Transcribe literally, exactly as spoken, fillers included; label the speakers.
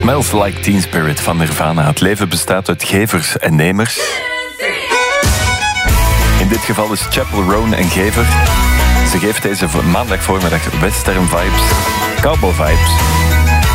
Speaker 1: Smells Like Teen Spirit van Nirvana. Het leven bestaat uit gevers en nemers. In dit geval is Chappell Roan een gever. Ze geeft deze maandag voormiddag western vibes, cowboy vibes.